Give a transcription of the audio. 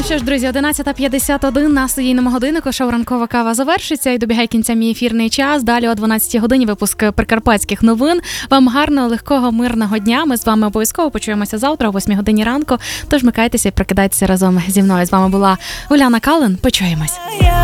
що ж, друзі, 11:51 на студійному годиннику. Шоу «Ранкова кава» завершиться і добігає кінця мій ефірний час. Далі о 12:00 годині випуск прикарпатських новин. Вам гарного, легкого, мирного дня. Ми з вами обов'язково почуємося завтра о 8:00 годині ранку. Тож микайтеся і прокидайтеся разом зі мною. З вами була Уляна Кален. Почуємось.